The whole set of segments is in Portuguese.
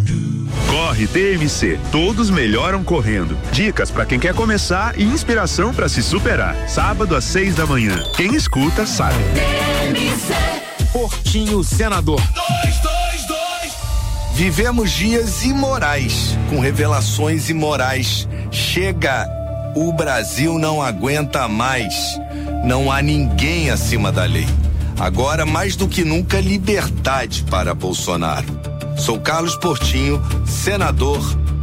Corre TMC, todos melhoram correndo. Dicas para quem quer começar e inspiração para se superar. Sábado às 6 da manhã. Quem escuta sabe. Portinho Senador. Vivemos dias imorais, com revelações imorais. Chega, o Brasil não aguenta mais. Não há ninguém acima da lei. Agora, mais do que nunca, liberdade para Bolsonaro. Sou Carlos Portinho, senador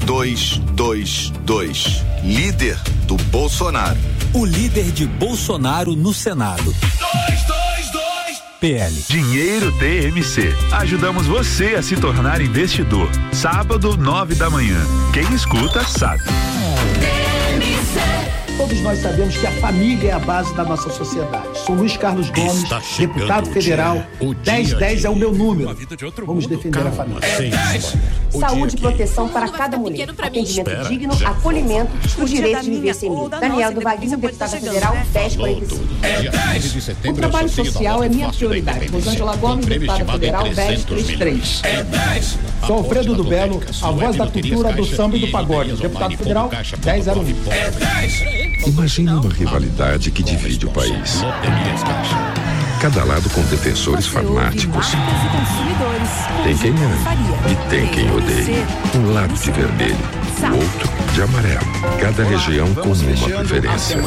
222, líder do Bolsonaro. O líder de Bolsonaro no Senado. 222 PL. Dinheiro TMC. Ajudamos você a se tornar investidor. Sábado, 9 da manhã. Quem escuta sabe. Todos nós sabemos que a família é a base da nossa sociedade. Sou Luiz Carlos Gomes, deputado federal. 1010 é o meu número. Vamos defender a família. Saúde e proteção para cada mulher. Atendimento digno, acolhimento, o direito de viver sem medo. Daniel do Vaguinho, deputada federal, 1045. O trabalho social é minha prioridade. Rosângela Gomes, deputada federal, 1033. Sou Alfredo do Belo, a voz da cultura, do samba e do pagode. Deputado federal, 1001. Imagine uma rivalidade que divide o país. Cada lado com defensores fanáticos. Tem quem ama e tem quem odeia. Um lado de vermelho, o outro de amarelo. Cada região com uma preferência.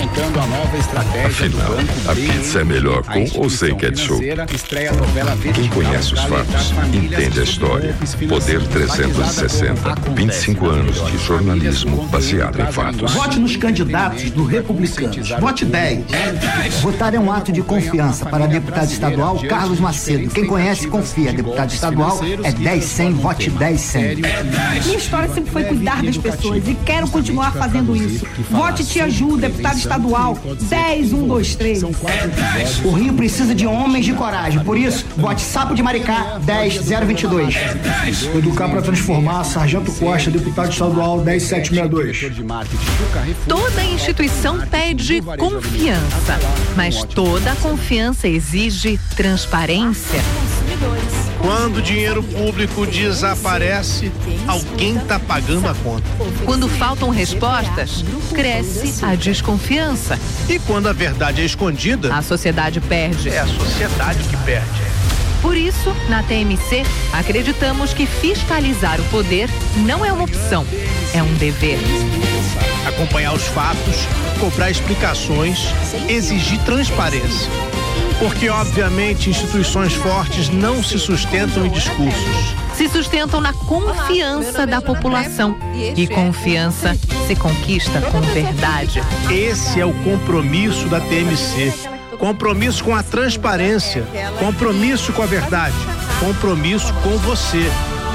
Afinal, a pizza é melhor com ou sem ketchup? Quem conhece os fatos, entende a história. Poder 360. 25 anos de jornalismo baseado em fatos. Vote nos candidatos do Republicanos. Vote 10. Votar é um ato de confiança. Para deputado estadual, Carlos Macedo. Quem conhece, confia. Deputado estadual é 10-100, vote 10-100. Minha história sempre foi cuidar das pessoas e quero continuar fazendo isso. Vote Tia Ju, deputado estadual, 10-123. O Rio precisa de homens de coragem. Por isso, vote Sapo de Maricá, 10-022. Educar para transformar, Sargento Costa, deputado estadual, 10-762. Toda instituição pede confiança, mas toda confiança exige transparência. Quando o dinheiro público desaparece, alguém está pagando a conta. Quando faltam respostas, cresce a desconfiança. E quando a verdade é escondida, a sociedade perde. É a sociedade que perde. Por isso, na TMC, acreditamos que fiscalizar o poder não é uma opção, é um dever. Acompanhar os fatos, cobrar explicações, exigir transparência. Porque, obviamente, instituições fortes não se sustentam em discursos. Se sustentam na confiança da população. E confiança se conquista com verdade. Esse é o compromisso da TMC. Compromisso com a transparência. Compromisso com a verdade. Compromisso com você.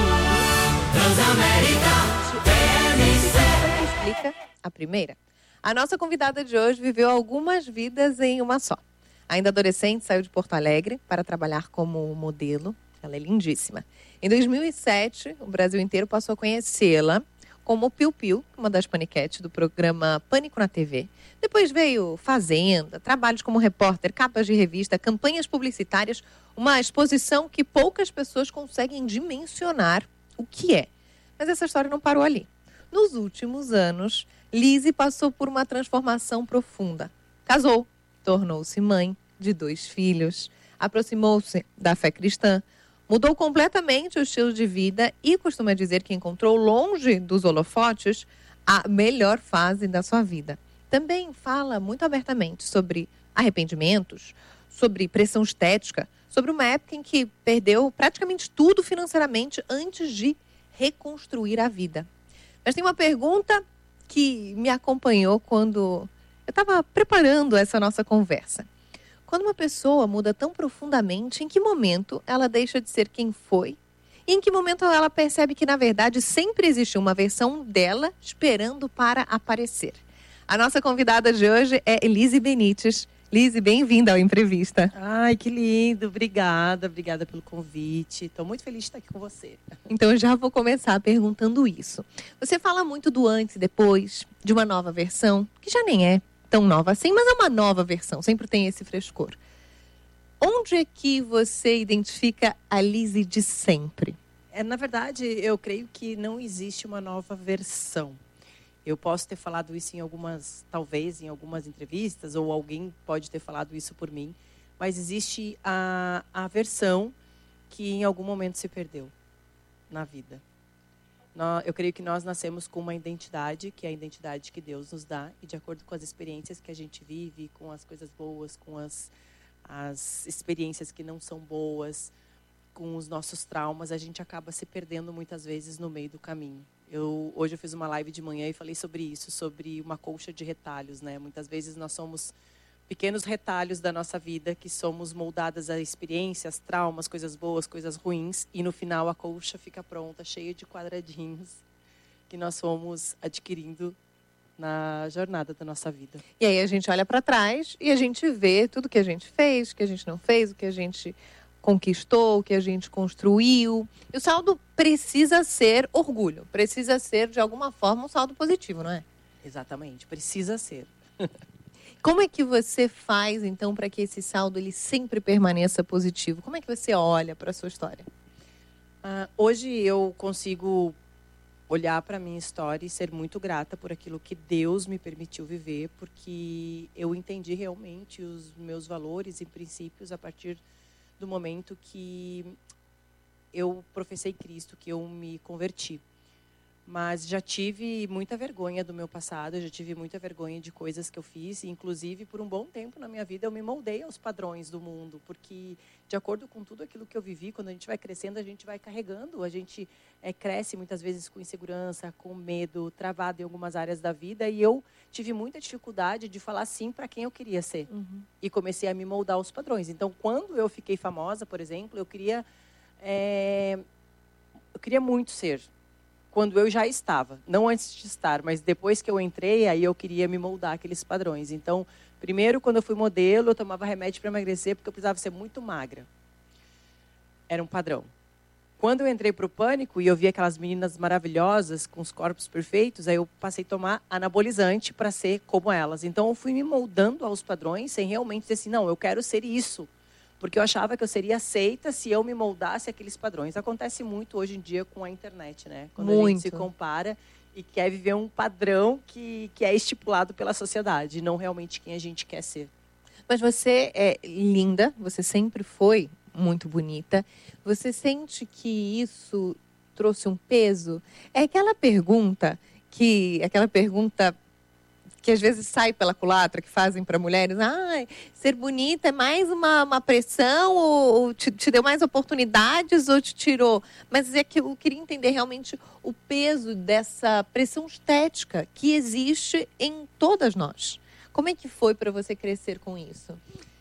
Explica a primeira. A nossa convidada de hoje viveu algumas vidas em uma só. Ainda adolescente, saiu de Porto Alegre para trabalhar como modelo. Ela é lindíssima. Em 2007, o Brasil inteiro passou a conhecê-la como Piu Piu, uma das paniquetes do programa Pânico na TV. Depois veio Fazenda, trabalhos como repórter, capas de revista, campanhas publicitárias, uma exposição que poucas pessoas conseguem dimensionar o que é. Mas essa história não parou ali. Nos últimos anos, Lizzy passou por uma transformação profunda. Casou, tornou-se mãe de 2 filhos, aproximou-se da fé cristã, mudou completamente o estilo de vida e costuma dizer que encontrou longe dos holofotes a melhor fase da sua vida. Também fala muito abertamente sobre arrependimentos, sobre pressão estética, sobre uma época em que perdeu praticamente tudo financeiramente antes de reconstruir a vida. Mas tem uma pergunta que me acompanhou quando eu estava preparando essa nossa conversa. Quando uma pessoa muda tão profundamente, em que momento ela deixa de ser quem foi? E em que momento ela percebe que, na verdade, sempre existiu uma versão dela esperando para aparecer? A nossa convidada de hoje é Lizzy Benítez. Lizzy, bem-vinda ao Entrevista. Ai, que lindo. Obrigada pelo convite. Estou muito feliz de estar aqui com você. Então, eu já vou começar perguntando isso. Você fala muito do antes e depois, de uma nova versão, que já nem é tão nova assim, mas é uma nova versão, sempre tem esse frescor. Onde é que você identifica a Lizzy de sempre? Na verdade, eu creio que não existe uma nova versão. Eu posso ter falado isso talvez em algumas entrevistas, ou alguém pode ter falado isso por mim, mas existe a versão que em algum momento se perdeu na vida. Eu creio que nós nascemos com uma identidade, que é a identidade que Deus nos dá, e de acordo com as experiências que a gente vive, com as coisas boas, com as experiências que não são boas, com os nossos traumas, a gente acaba se perdendo muitas vezes no meio do caminho. Hoje eu fiz uma live de manhã e falei sobre isso, sobre uma colcha de retalhos, né? Muitas vezes nós somos pequenos retalhos da nossa vida, que somos moldadas a experiências, traumas, coisas boas, coisas ruins, e no final a colcha fica pronta, cheia de quadradinhos, que nós fomos adquirindo na jornada da nossa vida. E aí a gente olha para trás e a gente vê tudo que a gente fez, o que a gente não fez, o que a gente conquistou, o que a gente construiu. E o saldo precisa ser orgulho, precisa ser, de alguma forma, um saldo positivo, não é? Exatamente, precisa ser. Como é que você faz, então, para que esse saldo ele sempre permaneça positivo? Como é que você olha para a sua história? Hoje eu consigo olhar para a minha história e ser muito grata por aquilo que Deus me permitiu viver, porque eu entendi realmente os meus valores e princípios a partir do momento que eu professei Cristo, que eu me converti. Mas já tive muita vergonha do meu passado, já tive muita vergonha de coisas que eu fiz, e inclusive por um bom tempo na minha vida eu me moldei aos padrões do mundo, porque de acordo com tudo aquilo que eu vivi, quando a gente vai crescendo, a gente vai carregando, a gente cresce muitas vezes com insegurança, com medo, travado em algumas áreas da vida, e eu tive muita dificuldade de falar sim para quem eu queria ser. E comecei a me moldar aos padrões. Então, quando eu fiquei famosa, por exemplo, eu queria muito ser. Quando eu já estava, não antes de estar, mas depois que eu entrei, aí eu queria me moldar aqueles padrões. Então, primeiro, quando eu fui modelo, eu tomava remédio para emagrecer, porque eu precisava ser muito magra. Era um padrão. Quando eu entrei para o Pânico e eu vi aquelas meninas maravilhosas, com os corpos perfeitos, aí eu passei a tomar anabolizante para ser como elas. Então, eu fui me moldando aos padrões, sem realmente dizer assim, não, eu quero ser isso. Porque eu achava que eu seria aceita se eu me moldasse aqueles padrões. Acontece muito hoje em dia com a internet, né? Quando a gente se compara e quer viver um padrão que é estipulado pela sociedade, não realmente quem a gente quer ser. Mas você é linda, você sempre foi muito bonita. Você sente que isso trouxe um peso? É aquela pergunta que às vezes sai pela culatra, que fazem para mulheres, ser bonita é mais uma pressão, ou te deu mais oportunidades, ou te tirou? Mas é que eu queria entender realmente o peso dessa pressão estética que existe em todas nós. Como é que foi para você crescer com isso?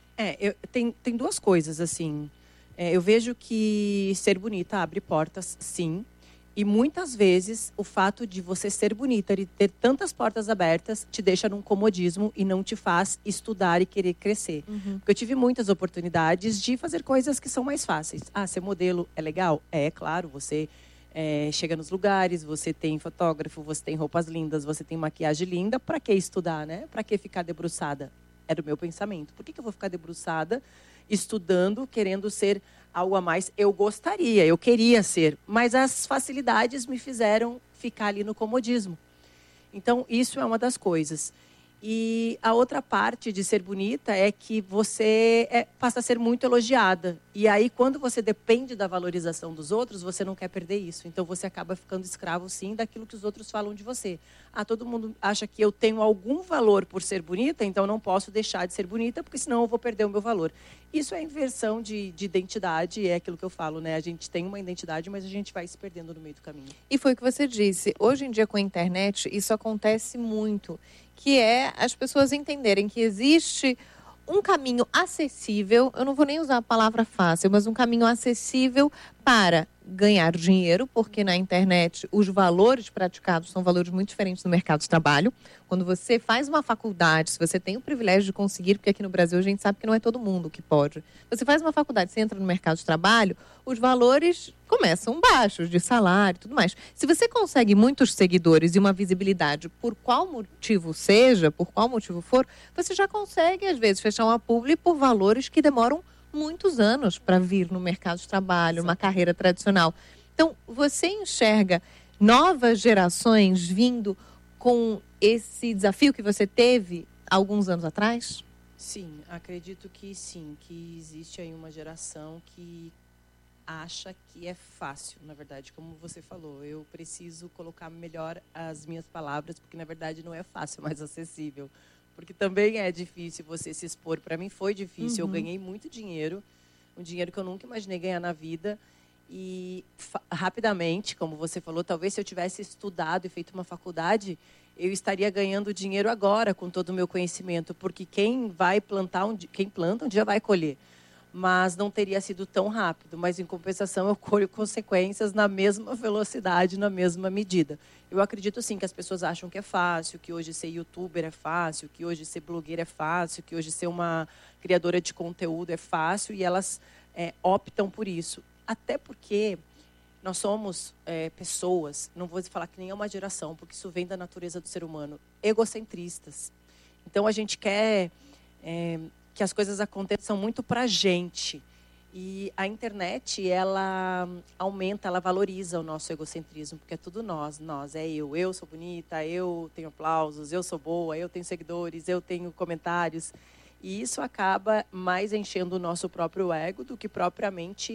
Tem duas coisas, assim. Eu vejo que ser bonita abre portas, sim. E muitas vezes o fato de você ser bonita e ter tantas portas abertas te deixa num comodismo e não te faz estudar e querer crescer. Porque eu tive muitas oportunidades de fazer coisas que são mais fáceis. Ser modelo é legal? Claro, você chega nos lugares, você tem fotógrafo, você tem roupas lindas, você tem maquiagem linda. Para que estudar, né? Para que ficar debruçada? Era o meu pensamento. Por que eu vou ficar debruçada, estudando, querendo ser algo a mais? Eu queria ser, mas as facilidades me fizeram ficar ali no comodismo. Então, isso é uma das coisas. E a outra parte de ser bonita é que você passa a ser muito elogiada. E aí, quando você depende da valorização dos outros, você não quer perder isso. Então, você acaba ficando escravo, sim, daquilo que os outros falam de você. Todo mundo acha que eu tenho algum valor por ser bonita, então não posso deixar de ser bonita, porque senão eu vou perder o meu valor. Isso é inversão de identidade, é aquilo que eu falo, né? A gente tem uma identidade, mas a gente vai se perdendo no meio do caminho. E foi o que você disse. Hoje em dia, com a internet, isso acontece muito, que é as pessoas entenderem que existe um caminho acessível, eu não vou nem usar a palavra fácil, mas um caminho acessível para ganhar dinheiro, porque na internet os valores praticados são valores muito diferentes do mercado de trabalho. Quando você faz uma faculdade, se você tem o privilégio de conseguir, porque aqui no Brasil a gente sabe que não é todo mundo que pode. Você faz uma faculdade, você entra no mercado de trabalho, os valores começam baixos, de salário e tudo mais. Se você consegue muitos seguidores e uma visibilidade, por qual motivo seja, por qual motivo for, você já consegue, às vezes, fechar uma publi por valores que demoram muitos anos para vir no mercado de trabalho, uma carreira tradicional. Então, você enxerga novas gerações vindo com esse desafio que você teve alguns anos atrás? Sim, acredito que sim, que existe aí uma geração que acha que é fácil, na verdade, como você falou. Eu preciso colocar melhor as minhas palavras, porque na verdade não é fácil, mas acessível. Porque também é difícil você se expor. Para mim foi difícil, eu ganhei muito dinheiro, um dinheiro que eu nunca imaginei ganhar na vida. E rapidamente, como você falou, talvez se eu tivesse estudado e feito uma faculdade, eu estaria ganhando dinheiro agora com todo o meu conhecimento, porque quem planta um dia vai colher. Mas não teria sido tão rápido. Mas, em compensação, eu colho consequências na mesma velocidade, na mesma medida. Eu acredito, sim, que as pessoas acham que é fácil, que hoje ser youtuber é fácil, que hoje ser blogueira é fácil, que hoje ser uma criadora de conteúdo é fácil, e elas optam por isso. Até porque nós somos pessoas, não vou falar que nem é uma geração, porque isso vem da natureza do ser humano, egocentristas. Então, a gente quer que as coisas aconteçam muito para a gente. E a internet, ela aumenta, ela valoriza o nosso egocentrismo, porque é tudo nós, eu sou bonita, eu tenho aplausos, eu sou boa, eu tenho seguidores, eu tenho comentários. E isso acaba mais enchendo o nosso próprio ego do que propriamente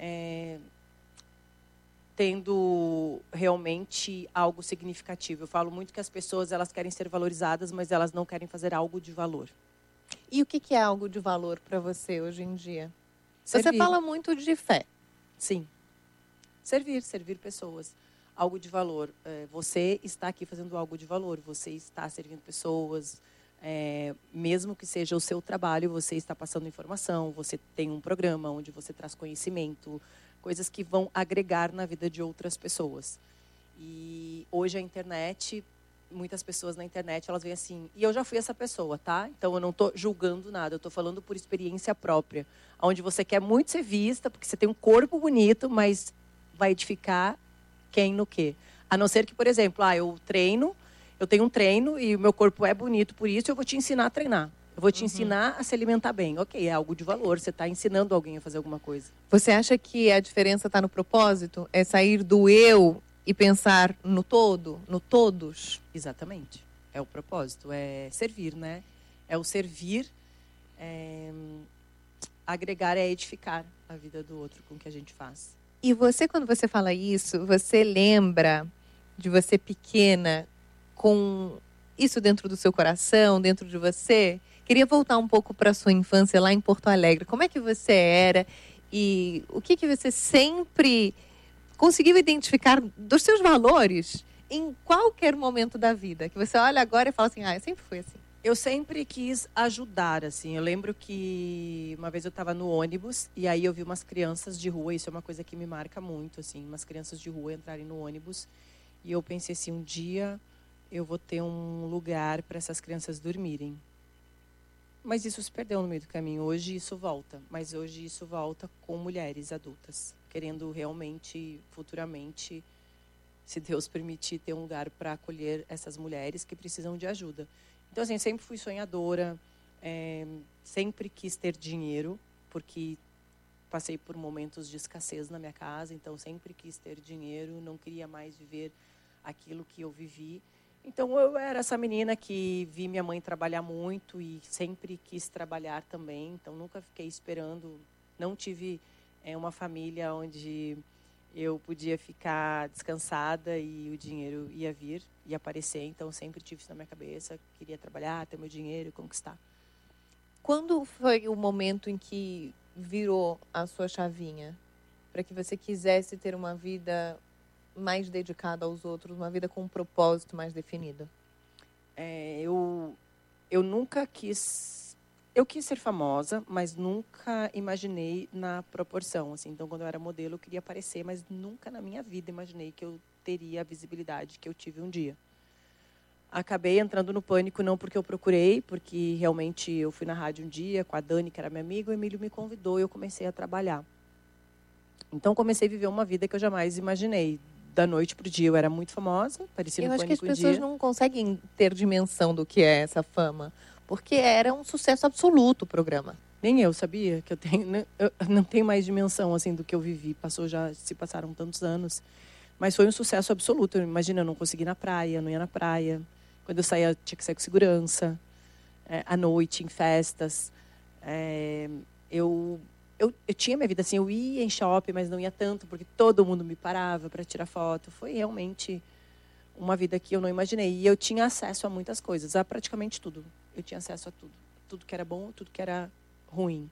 tendo realmente algo significativo. Eu falo muito que as pessoas, elas querem ser valorizadas, mas elas não querem fazer algo de valor. E o que é algo de valor para você hoje em dia? Servir. Você fala muito de fé. Sim. Servir pessoas. Algo de valor. Você está aqui fazendo algo de valor. Você está servindo pessoas. Mesmo que seja o seu trabalho, você está passando informação. Você tem um programa onde você traz conhecimento. Coisas que vão agregar na vida de outras pessoas. E hoje a internet... Muitas pessoas na internet, elas veem assim, e eu já fui essa pessoa, tá? Então eu não estou julgando nada, eu estou falando por experiência própria. Onde você quer muito ser vista, porque você tem um corpo bonito, mas vai edificar quem no quê? A não ser que, por exemplo, eu tenho um treino e o meu corpo é bonito, por isso eu vou te ensinar a treinar. Eu vou te ensinar a se alimentar bem. Ok, é algo de valor, você está ensinando alguém a fazer alguma coisa. Você acha que a diferença está no propósito? É sair do eu e pensar no todo, no todos? Exatamente. É o propósito, é servir, né? É o servir, agregar é edificar a vida do outro com o que a gente faz. E você, quando você fala isso, você lembra de você pequena com isso dentro do seu coração, dentro de você? Queria voltar um pouco para a sua infância lá em Porto Alegre. Como é que você era e o que você sempre conseguiu identificar dos seus valores em qualquer momento da vida? Que você olha agora e fala assim, eu sempre fui assim. Eu sempre quis ajudar, assim. Eu lembro que uma vez eu estava no ônibus e aí eu vi umas crianças de rua, isso é uma coisa que me marca muito, assim, umas crianças de rua entrarem no ônibus e eu pensei assim, um dia eu vou ter um lugar para essas crianças dormirem. Mas isso se perdeu no meio do caminho. Hoje isso volta, mas hoje isso volta com mulheres adultas, querendo realmente, futuramente, se Deus permitir, ter um lugar para acolher essas mulheres que precisam de ajuda. Então, assim, sempre fui sonhadora, sempre quis ter dinheiro, porque passei por momentos de escassez na minha casa, então sempre quis ter dinheiro, não queria mais viver aquilo que eu vivi. Então, eu era essa menina que vi minha mãe trabalhar muito e sempre quis trabalhar também, então nunca fiquei esperando, não tive uma família onde eu podia ficar descansada e o dinheiro ia vir, ia aparecer. Então, sempre tive isso na minha cabeça. Queria trabalhar, ter meu dinheiro e conquistar. Quando foi o momento em que virou a sua chavinha? Para que você quisesse ter uma vida mais dedicada aos outros, uma vida com um propósito mais definido? Eu nunca quis... Eu quis ser famosa, mas nunca imaginei na proporção. Assim. Então, quando eu era modelo, eu queria aparecer, mas nunca na minha vida imaginei que eu teria a visibilidade que eu tive um dia. Acabei entrando no pânico, não porque eu procurei, porque realmente eu fui na rádio um dia com a Dani, que era minha amiga, o Emílio me convidou e eu comecei a trabalhar. Então, comecei a viver uma vida que eu jamais imaginei. Da noite para o dia, eu era muito famosa, parecia no Pânico um dia. Eu acho que as pessoas não conseguem ter dimensão do que é essa fama. Porque era um sucesso absoluto o programa. Nem eu sabia que eu não tenho mais dimensão assim do que eu vivi. Se passaram tantos anos. Mas foi um sucesso absoluto. Imagina, eu não consegui ir na praia, não ia na praia. Quando eu saía, tinha que sair com segurança. À noite, em festas. Eu tinha minha vida assim, eu ia em shopping, mas não ia tanto, porque todo mundo me parava para tirar foto. Foi realmente uma vida que eu não imaginei. E eu tinha acesso a muitas coisas, a praticamente tudo. Eu tinha acesso a tudo. Tudo que era bom, tudo que era ruim.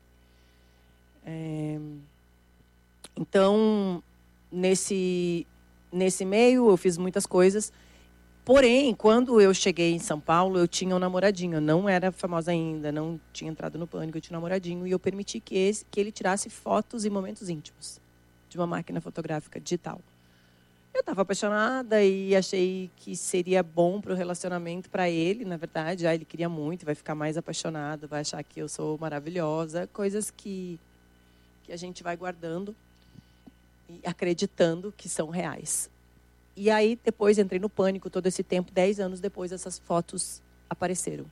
Então, nesse meio, eu fiz muitas coisas. Porém, quando eu cheguei em São Paulo, eu tinha um namoradinho. Eu não era famosa ainda, não tinha entrado no Pânico, eu tinha um namoradinho. E eu permiti que ele tirasse fotos e momentos íntimos de uma máquina fotográfica digital. Eu estava apaixonada e achei que seria bom para o relacionamento para ele, na verdade. Ele queria muito, vai ficar mais apaixonado, vai achar que eu sou maravilhosa. Coisas que a gente vai guardando e acreditando que são reais. E aí, depois, entrei no Pânico todo esse tempo. 10 anos depois, essas fotos apareceram.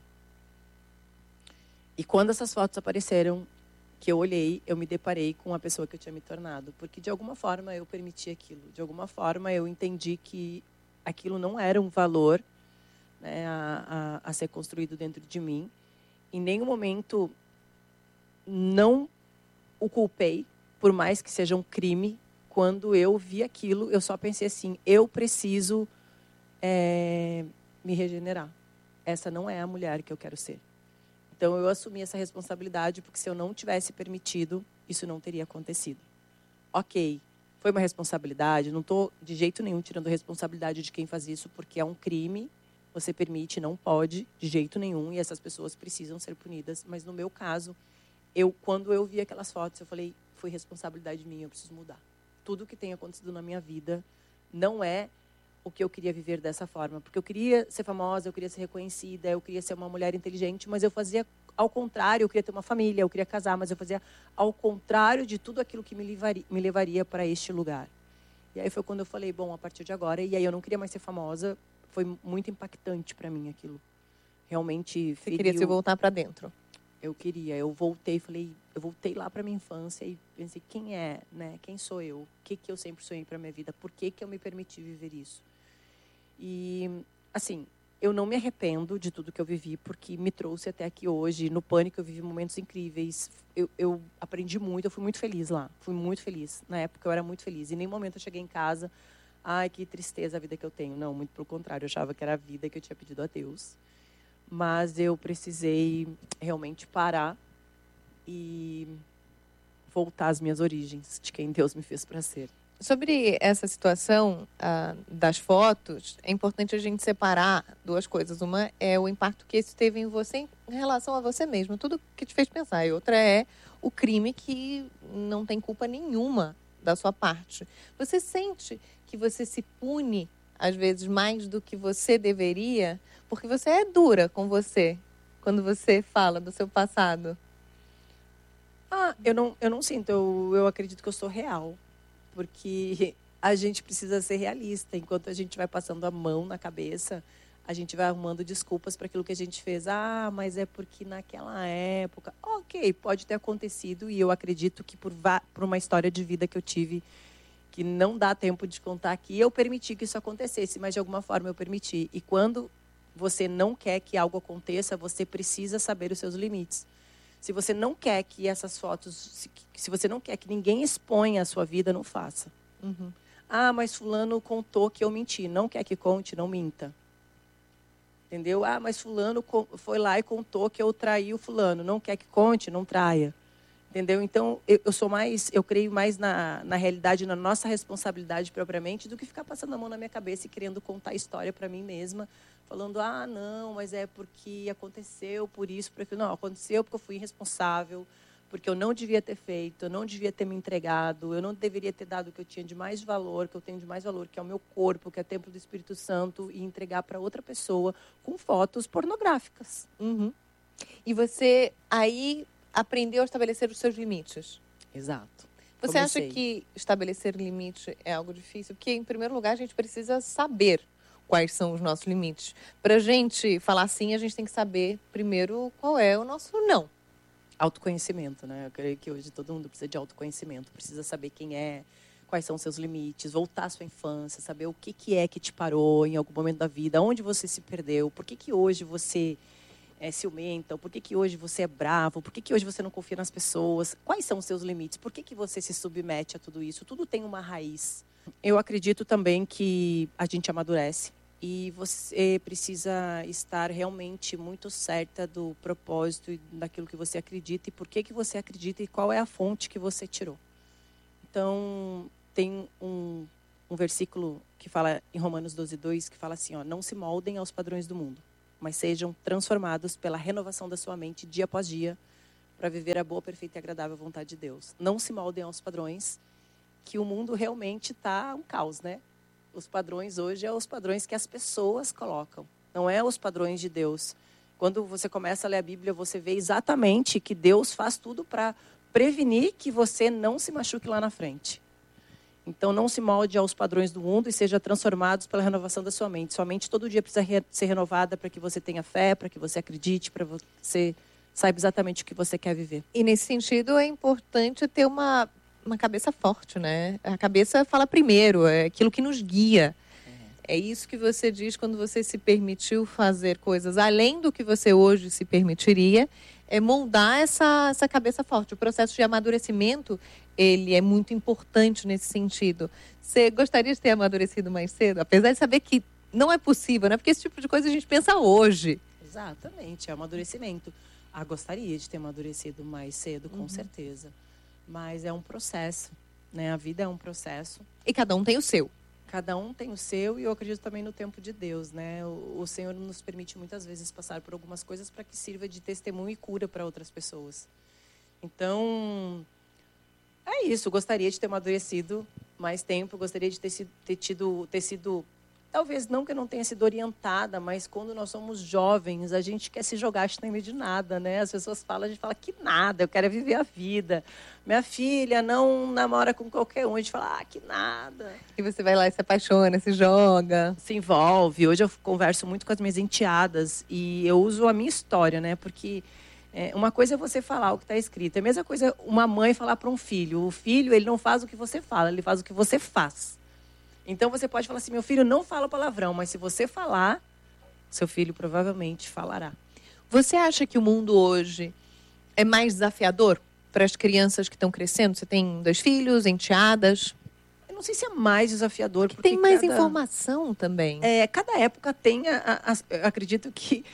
E quando essas fotos apareceram, que eu olhei, eu me deparei com a pessoa que eu tinha me tornado. Porque, de alguma forma, eu permiti aquilo. De alguma forma, eu entendi que aquilo não era um valor, né, a ser construído dentro de mim. Em nenhum momento, não o culpei, por mais que seja um crime. Quando eu vi aquilo, eu só pensei assim, eu preciso me regenerar. Essa não é a mulher que eu quero ser. Então, eu assumi essa responsabilidade, porque se eu não tivesse permitido, isso não teria acontecido. Ok, foi uma responsabilidade, não estou de jeito nenhum tirando a responsabilidade de quem faz isso, porque é um crime, você permite, não pode, de jeito nenhum, e essas pessoas precisam ser punidas. Mas no meu caso, quando eu vi aquelas fotos, eu falei, foi responsabilidade minha, eu preciso mudar. Tudo que tem acontecido na minha vida não é o que eu queria viver dessa forma. Porque eu queria ser famosa, eu queria ser reconhecida, eu queria ser uma mulher inteligente, mas eu fazia ao contrário, eu queria ter uma família, eu queria casar, mas eu fazia ao contrário de tudo aquilo que me levaria para este lugar. E aí foi quando eu falei, bom, a partir de agora, e aí eu não queria mais ser famosa, foi muito impactante para mim aquilo. Realmente feriu. Você queria se voltar para dentro? Eu queria, eu voltei lá para minha infância e pensei, quem é, né? Quem sou eu? O que eu sempre sonhei para minha vida? Por que eu me permiti viver isso? E, assim, eu não me arrependo de tudo que eu vivi, porque me trouxe até aqui hoje. No Pânico eu vivi momentos incríveis. Eu aprendi muito, eu fui muito feliz lá. Fui muito feliz. Na época eu era muito feliz. E em nenhum momento eu cheguei em casa, ai, que tristeza a vida que eu tenho. Não, muito pelo contrário. Eu achava que era a vida que eu tinha pedido a Deus. Mas eu precisei realmente parar e voltar às minhas origens, de quem Deus me fez para ser. Sobre essa situação das fotos, é importante a gente separar duas coisas. Uma é o impacto que isso teve em você em relação a você mesmo, tudo que te fez pensar. E outra é o crime que não tem culpa nenhuma da sua parte. Você sente que você se pune, às vezes, mais do que você deveria? Porque você é dura com você quando você fala do seu passado. Eu não sinto. Eu acredito que eu sou real. Porque a gente precisa ser realista. Enquanto a gente vai passando a mão na cabeça, a gente vai arrumando desculpas para aquilo que a gente fez. Mas é porque naquela época... Ok, pode ter acontecido. E eu acredito que por uma história de vida que eu tive, que não dá tempo de contar aqui, eu permiti que isso acontecesse. Mas de alguma forma eu permiti. E quando você não quer que algo aconteça, você precisa saber os seus limites. Se você não quer que essas fotos... Se você não quer que ninguém exponha a sua vida, não faça. Uhum. Mas fulano contou que eu menti. Não quer que conte, não minta. Entendeu? Mas fulano foi lá e contou que eu traí o fulano. Não quer que conte, não traia. Entendeu? Então, eu creio mais na realidade, na nossa responsabilidade propriamente, do que ficar passando a mão na minha cabeça e querendo contar a história para mim mesma, falando, não, mas é porque aconteceu por isso, por aquilo. Não, aconteceu porque eu fui irresponsável, porque eu não devia ter feito, eu não devia ter me entregado, eu não deveria ter dado o que eu tinha de mais valor, que eu tenho de mais valor, que é o meu corpo, que é o templo do Espírito Santo, e entregar para outra pessoa com fotos pornográficas. Uhum. E você aí aprendeu a estabelecer os seus limites. Exato. Você acha que estabelecer limite é algo difícil? Porque, em primeiro lugar, a gente precisa saber quais são os nossos limites. Para a gente falar sim, a gente tem que saber, primeiro, qual é o nosso não. Autoconhecimento, né? Eu creio que hoje todo mundo precisa de autoconhecimento, precisa saber quem é, quais são os seus limites, voltar à sua infância, saber o que é que te parou em algum momento da vida, onde você se perdeu, por que hoje você é ciumenta, por que hoje você é bravo, por que hoje você não confia nas pessoas, quais são os seus limites, por que você se submete a tudo isso, tudo tem uma raiz. Eu acredito também que a gente amadurece e você precisa estar realmente muito certa do propósito e daquilo que você acredita e por que você acredita e qual é a fonte que você tirou. Então, tem um versículo que fala em Romanos 12:2, que fala assim, ó, não se moldem aos padrões do mundo, mas sejam transformados pela renovação da sua mente dia após dia para viver a boa, perfeita e agradável vontade de Deus. Não se moldem aos padrões, que o mundo realmente está um caos, né? Os padrões hoje são os padrões que as pessoas colocam, não é os padrões de Deus. Quando você começa a ler a Bíblia, você vê exatamente que Deus faz tudo para prevenir que você não se machuque lá na frente. Então, não se molde aos padrões do mundo e seja transformados pela renovação da sua mente. Sua mente todo dia precisa ser renovada para que você tenha fé, para que você acredite, para você saiba exatamente o que você quer viver. E nesse sentido, é importante ter uma cabeça forte, né? A cabeça fala primeiro, é aquilo que nos guia. É isso que você diz quando você se permitiu fazer coisas além do que você hoje se permitiria, é moldar essa cabeça forte. O processo de amadurecimento, ele é muito importante nesse sentido. Você gostaria de ter amadurecido mais cedo? Apesar de saber que não é possível, né? Porque esse tipo de coisa a gente pensa hoje. Exatamente, é amadurecimento. Gostaria de ter amadurecido mais cedo, com certeza. Mas é um processo, né? A vida é um processo. E cada um tem o seu. Cada um tem o seu e eu acredito também no tempo de Deus, né? O Senhor nos permite muitas vezes passar por algumas coisas para que sirva de testemunho e cura para outras pessoas. Então, é isso. Gostaria de ter amadurecido mais tempo. Gostaria de ter sido, talvez não que eu não tenha sido orientada, mas quando nós somos jovens, a gente quer se jogar, a gente não tem medo de nada, né? As pessoas falam, a gente fala que nada, eu quero viver a vida. Minha filha não namora com qualquer um. A gente fala, que nada. E você vai lá e se apaixona, se joga. Se envolve. Hoje eu converso muito com as minhas enteadas e eu uso a minha história, né? Porque uma coisa é você falar o que está escrito. É a mesma coisa uma mãe falar para um filho. O filho, ele não faz o que você fala, ele faz o que você faz. Então você pode falar assim, meu filho não fala palavrão, mas se você falar, seu filho provavelmente falará. Você acha que o mundo hoje é mais desafiador para as crianças que estão crescendo? Você tem 2 filhos, enteadas? Eu não sei se é mais desafiador. Porque tem mais informação também. Cada época tem, eu acredito que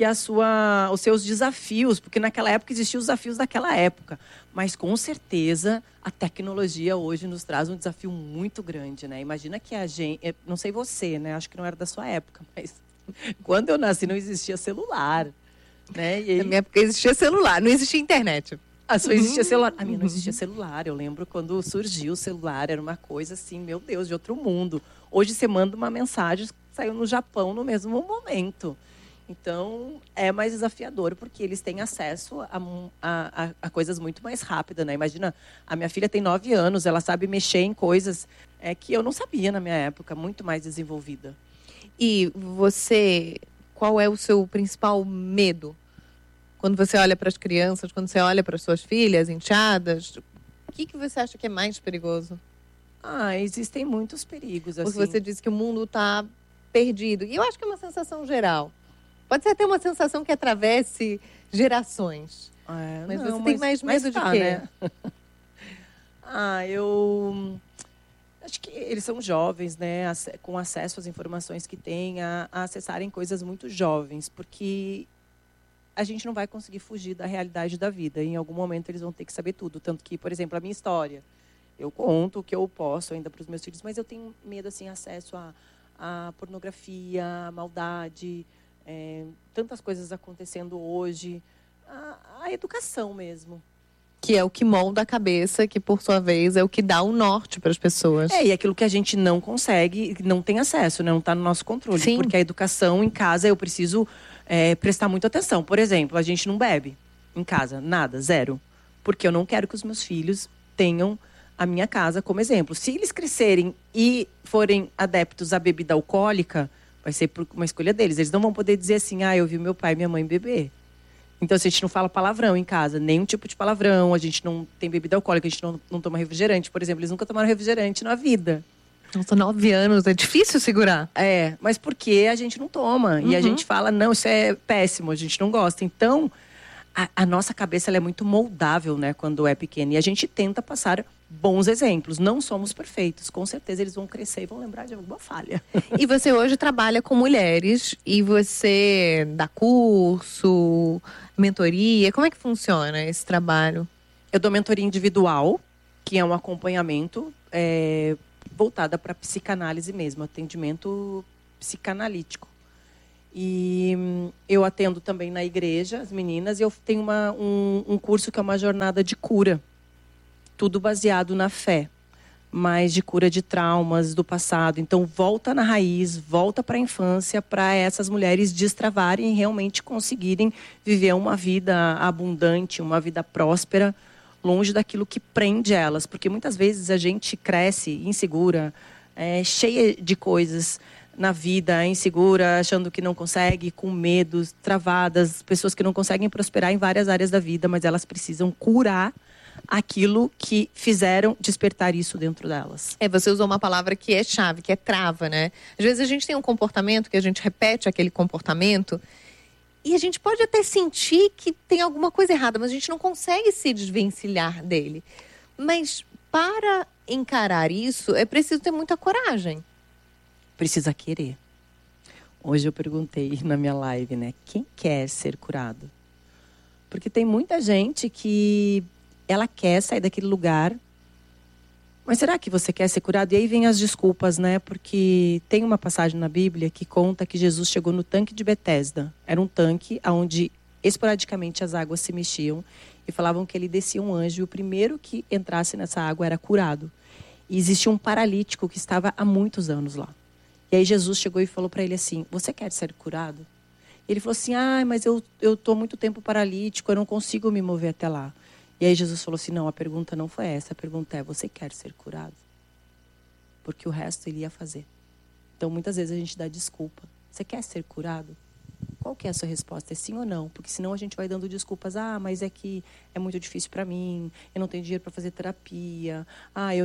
os seus desafios, porque naquela época existiam os desafios daquela época. Mas com certeza a tecnologia hoje nos traz um desafio muito grande, né? Imagina que a gente, não sei você, né? Acho que não era da sua época, mas quando eu nasci não existia celular, né? E aí... Na minha época existia celular, não existia internet. Só existia celular. A minha não existia celular. Eu lembro quando surgiu o celular, era uma coisa assim, meu Deus, de outro mundo. Hoje você manda uma mensagem, saiu no Japão no mesmo momento. Então, é mais desafiador, porque eles têm acesso a coisas muito mais rápidas, né? Imagina, a minha filha tem 9 anos, ela sabe mexer em coisas que eu não sabia na minha época, muito mais desenvolvida. E você, qual é o seu principal medo? Quando você olha para as crianças, quando você olha para as suas filhas, enteadas, o que você acha que é mais perigoso? Existem muitos perigos, assim. Porque você disse que o mundo está perdido. E eu acho que é uma sensação geral. Pode ser até uma sensação que atravesse gerações. Mas não, você tem mais medo de quê? Né? Eu acho que eles são jovens, né? Com acesso às informações que têm, a acessarem coisas muito jovens, porque a gente não vai conseguir fugir da realidade da vida. Em algum momento eles vão ter que saber tudo. Tanto que, por exemplo, a minha história, eu conto o que eu posso ainda para os meus filhos, mas eu tenho medo, assim, acesso a pornografia, a maldade... tantas coisas acontecendo hoje, a educação mesmo. Que é o que molda a cabeça, que por sua vez é o que dá o norte para as pessoas. E aquilo que a gente não consegue, não tem acesso, né? Não está no nosso controle. Sim. Porque a educação em casa eu preciso prestar muita atenção. Por exemplo, a gente não bebe em casa, nada, 0. Porque eu não quero que os meus filhos tenham a minha casa como exemplo. Se eles crescerem e forem adeptos à bebida alcoólica, vai ser por uma escolha deles. Eles não vão poder dizer assim, eu vi meu pai e minha mãe beber. Então, se a gente não fala palavrão em casa, nenhum tipo de palavrão, a gente não tem bebida alcoólica, a gente não toma refrigerante, por exemplo. Eles nunca tomaram refrigerante na vida. Nossa, 9 anos, é difícil segurar. Mas porque a gente não toma. E a gente fala, não, isso é péssimo, a gente não gosta. Então, a nossa cabeça ela é muito moldável, né, quando é pequena. E a gente tenta passar bons exemplos. Não somos perfeitos. Com certeza eles vão crescer e vão lembrar de alguma falha. E você hoje trabalha com mulheres e você dá curso, mentoria. Como é que funciona esse trabalho? Eu dou mentoria individual, que é um acompanhamento voltada para psicanálise mesmo, atendimento psicanalítico. E eu atendo também na igreja as meninas e eu tenho um curso que é uma jornada de cura. Tudo baseado na fé, mas de cura de traumas do passado. Então volta na raiz, volta para a infância, para essas mulheres destravarem e realmente conseguirem viver uma vida abundante, uma vida próspera, longe daquilo que prende elas. Porque muitas vezes a gente cresce insegura, cheia de coisas na vida, insegura, achando que não consegue, com medos, travadas, pessoas que não conseguem prosperar em várias áreas da vida, mas elas precisam curar aquilo que fizeram despertar isso dentro delas. Você usou uma palavra que é chave, que é trava, né? Às vezes a gente tem um comportamento que a gente repete aquele comportamento e a gente pode até sentir que tem alguma coisa errada, mas a gente não consegue se desvencilhar dele. Mas para encarar isso, é preciso ter muita coragem. Precisa querer. Hoje eu perguntei na minha live, né? Quem quer ser curado? Porque tem muita gente que ela quer sair daquele lugar. Mas será que você quer ser curado? E aí vem as desculpas, né? Porque tem uma passagem na Bíblia que conta que Jesus chegou no tanque de Betesda. Era um tanque onde esporadicamente as águas se mexiam e falavam que ele descia um anjo e o primeiro que entrasse nessa água era curado. E existia um paralítico que estava há muitos anos lá. E aí Jesus chegou e falou para ele assim, você quer ser curado? E ele falou assim, mas eu estou muito tempo paralítico, eu não consigo me mover até lá. E aí Jesus falou assim, não, a pergunta não foi essa, a pergunta é, você quer ser curado? Porque o resto ele ia fazer. Então muitas vezes a gente dá desculpa. Você quer ser curado? Qual que é a sua resposta? É sim ou não? Porque senão a gente vai dando desculpas. Mas é que é muito difícil para mim, eu não tenho dinheiro para fazer terapia, eu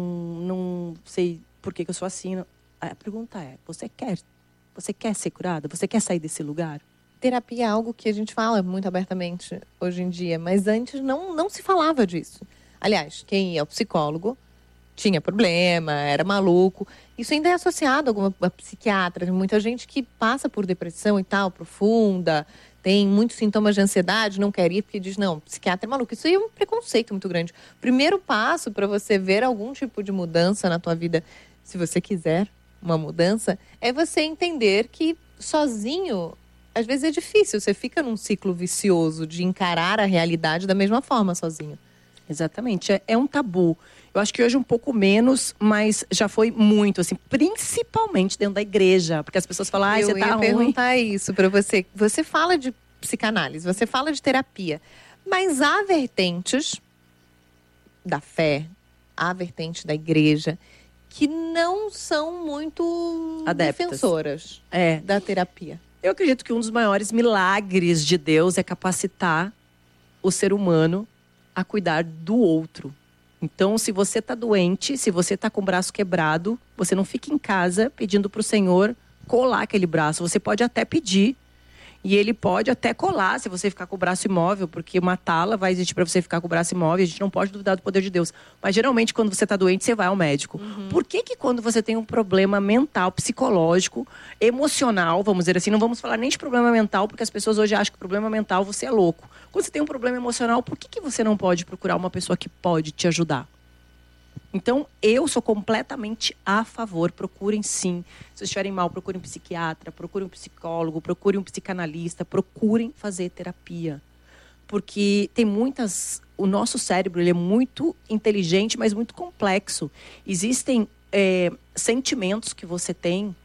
não sei por que eu sou assim. A pergunta é, você quer ser curada? Você quer sair desse lugar? Terapia é algo que a gente fala muito abertamente hoje em dia, mas antes não se falava disso. Aliás, quem ia ao psicólogo tinha problema, era maluco. Isso ainda é associado a psiquiatra. Tem muita gente que passa por depressão e tal, profunda, tem muitos sintomas de ansiedade, não quer ir porque diz, não, psiquiatra é maluco. Isso aí é um preconceito muito grande. O primeiro passo para você ver algum tipo de mudança na tua vida, se você quiser uma mudança, é você entender que sozinho, às vezes é difícil. Você fica num ciclo vicioso de encarar a realidade da mesma forma sozinho. Exatamente, é um tabu. Eu acho que hoje um pouco menos, mas já foi muito, assim, principalmente dentro da igreja. Porque as pessoas falam, você tá ruim. Eu ia perguntar isso pra você. Você fala de psicanálise, você fala de terapia, mas há vertentes da fé, há vertentes da igreja que não são muito adeptas, defensoras da terapia. Eu acredito que um dos maiores milagres de Deus é capacitar o ser humano a cuidar do outro. Então, se você está doente, se você está com o braço quebrado, você não fica em casa pedindo para o Senhor colar aquele braço. Você pode até pedir e ele pode até colar se você ficar com o braço imóvel, porque uma tala vai existir para você ficar com o braço imóvel. A gente não pode duvidar do poder de Deus. Mas geralmente quando você está doente, você vai ao médico. Por que quando você tem um problema mental, psicológico, emocional, vamos dizer assim, não vamos falar nem de problema mental, porque as pessoas hoje acham que o problema mental você é louco. Quando você tem um problema emocional, por que você não pode procurar uma pessoa que pode te ajudar? Então, eu sou completamente a favor. Procurem sim. Se vocês estiverem mal, procurem um psiquiatra, procurem um psicólogo, procurem um psicanalista, procurem fazer terapia. Porque tem muitas... O nosso cérebro ele é muito inteligente, mas muito complexo. Existem sentimentos que você tem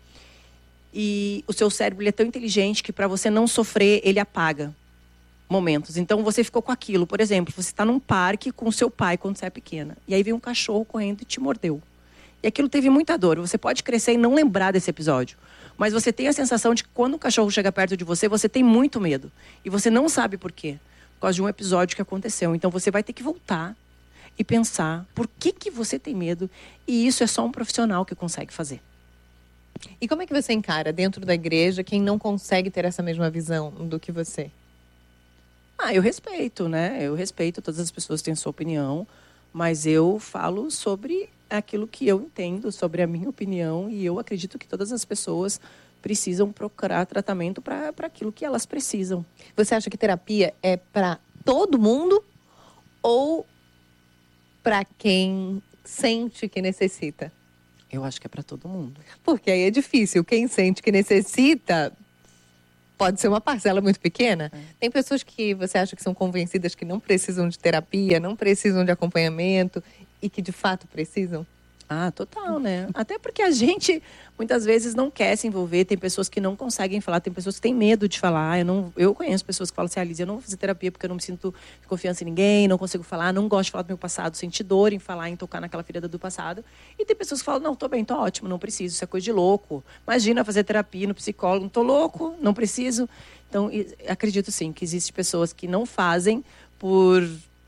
e o seu cérebro ele é tão inteligente que para você não sofrer, ele apaga momentos. Então você ficou com aquilo. Por exemplo, você está num parque com o seu pai quando você é pequena. E aí vem um cachorro correndo e te mordeu. E aquilo teve muita dor. Você pode crescer e não lembrar desse episódio. Mas você tem a sensação de que quando o cachorro chega perto de você, você tem muito medo. E você não sabe por quê. Por causa de um episódio que aconteceu. Então você vai ter que voltar e pensar por que você tem medo. E isso é só um profissional que consegue fazer. E como é que você encara dentro da igreja quem não consegue ter essa mesma visão do que você? Eu respeito, né? Eu respeito, todas as pessoas têm sua opinião. Mas eu falo sobre aquilo que eu entendo, sobre a minha opinião, e eu acredito que todas as pessoas precisam procurar tratamento para aquilo que elas precisam. Você acha que terapia é para todo mundo ou para quem sente que necessita? Eu acho que é para todo mundo. Porque aí é difícil. Quem sente que necessita pode ser uma parcela muito pequena. Tem pessoas que você acha que são convencidas que não precisam de terapia, não precisam de acompanhamento e que de fato precisam? Total, né? Até porque a gente muitas vezes não quer se envolver. Tem pessoas que não conseguem falar, tem pessoas que têm medo de falar. Eu conheço pessoas que falam assim, Alice, eu não vou fazer terapia porque eu não me sinto confiança em ninguém, não consigo falar, não gosto de falar do meu passado, senti dor em falar, em tocar naquela ferida do passado. E tem pessoas que falam, não, tô bem, tô ótimo, não preciso, isso é coisa de louco. Imagina fazer terapia no psicólogo, tô louco, não preciso. Então, acredito sim que existem pessoas que não fazem por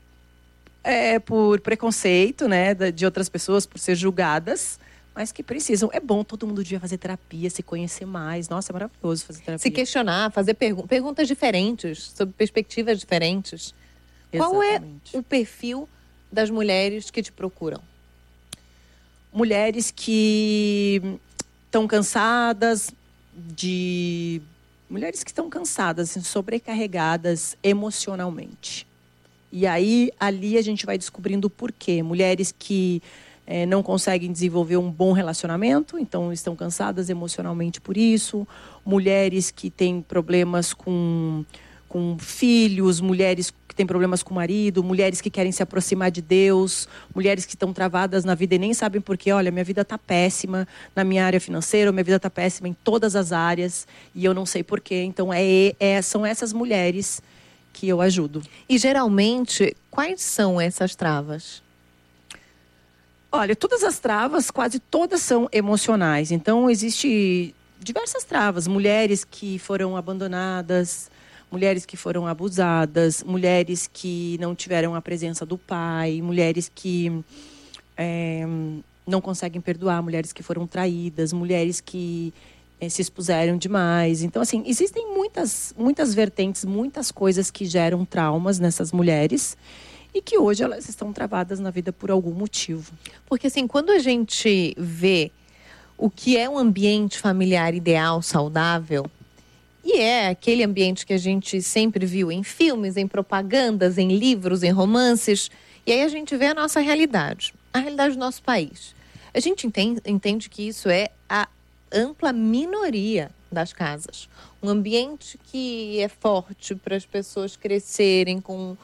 preconceito, né, de outras pessoas, por ser julgadas, mas que precisam. É bom, todo mundo devia fazer terapia, se conhecer mais. Nossa, é maravilhoso fazer terapia. Se questionar, fazer perguntas diferentes, sobre perspectivas diferentes. Exatamente. Qual é o perfil das mulheres que te procuram? Mulheres que estão cansadas mulheres que estão cansadas, assim, sobrecarregadas emocionalmente. E aí, ali a gente vai descobrindo o porquê. Mulheres que não conseguem desenvolver um bom relacionamento, então estão cansadas emocionalmente por isso. Mulheres que têm problemas com filhos, mulheres que têm problemas com o marido, mulheres que querem se aproximar de Deus, mulheres que estão travadas na vida e nem sabem porquê. Olha, minha vida está péssima na minha área financeira, minha vida está péssima em todas as áreas e eu não sei porquê. Então, são essas mulheres que eu ajudo. E geralmente, quais são essas travas? Olha, todas as travas, quase todas são emocionais. Então, existe diversas travas. Mulheres que foram abandonadas, mulheres que foram abusadas, mulheres que não tiveram a presença do pai, mulheres que não conseguem perdoar, mulheres que foram traídas, mulheres que se expuseram demais. Então, assim, existem muitas vertentes, muitas coisas que geram traumas nessas mulheres e que hoje elas estão travadas na vida por algum motivo. Porque, assim, quando a gente vê o que é um ambiente familiar ideal, saudável, e é aquele ambiente que a gente sempre viu em filmes, em propagandas, em livros, em romances, e aí a gente vê a nossa realidade, a realidade do nosso país. A gente entende que isso é a ampla minoria das casas. Um ambiente que é forte para as pessoas crescerem com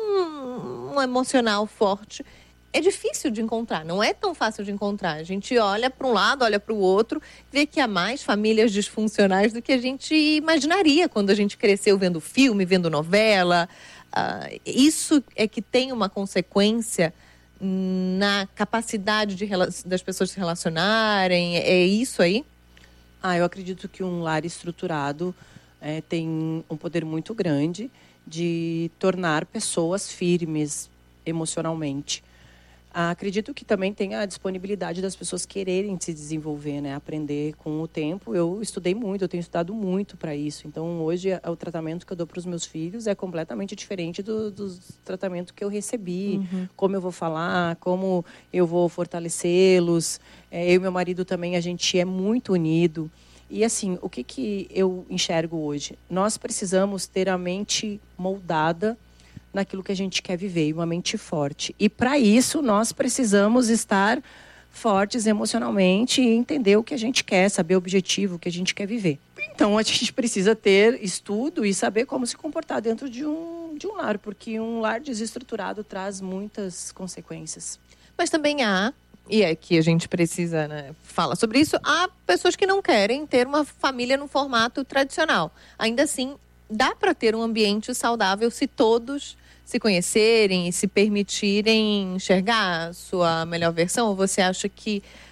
um emocional forte. É difícil de encontrar, não é tão fácil de encontrar. A gente olha para um lado, olha para o outro, vê que há mais famílias disfuncionais do que a gente imaginaria quando a gente cresceu vendo filme, vendo novela. Isso é que tem uma consequência na capacidade das pessoas se relacionarem. É isso aí? Eu acredito que um lar estruturado tem um poder muito grande de tornar pessoas firmes emocionalmente. Acredito que também tem a disponibilidade das pessoas quererem se desenvolver, né? Aprender com o tempo. Eu estudei muito, eu tenho estudado muito para isso. Então, hoje, o tratamento que eu dou para os meus filhos é completamente diferente do tratamento que eu recebi. Como eu vou falar, como eu vou fortalecê-los. Eu e meu marido também, a gente é muito unido. E, assim, o que eu enxergo hoje? Nós precisamos ter a mente moldada naquilo que a gente quer viver, uma mente forte. E para isso nós precisamos estar fortes emocionalmente e entender o que a gente quer, saber o objetivo que a gente quer viver. Então a gente precisa ter estudo e saber como se comportar dentro de um lar, porque um lar desestruturado traz muitas consequências. Mas também há, e é que a gente precisa, né, falar sobre isso, há pessoas que não querem ter uma família no formato tradicional. Ainda assim, dá para ter um ambiente saudável se todos se conhecerem e se permitirem enxergar a sua melhor versão? Ou você acha que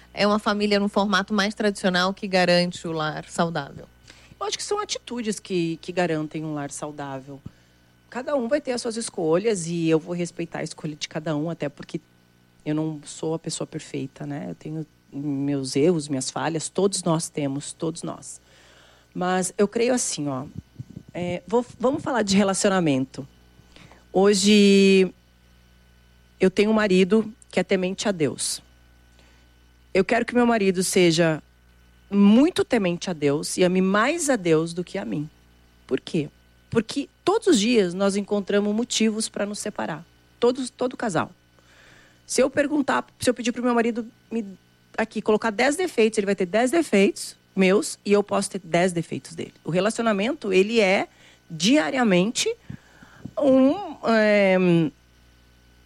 é uma família num formato mais tradicional que garante o lar saudável? Eu acho que são atitudes que garantem um lar saudável. Cada um vai ter as suas escolhas e eu vou respeitar a escolha de cada um, até porque eu não sou a pessoa perfeita, né? Eu tenho meus erros, minhas falhas, todos nós temos, todos nós. Mas eu creio assim, ó, vamos falar de relacionamento. Hoje eu tenho um marido que é temente a Deus. Eu quero que meu marido seja muito temente a Deus e ame mais a Deus do que a mim. Por quê? Porque todos os dias nós encontramos motivos para nos separar. Todo casal. Se eu pedir para o meu marido colocar 10 defeitos, ele vai ter 10 defeitos meus e eu posso ter 10 defeitos dele. O relacionamento, ele é diariamente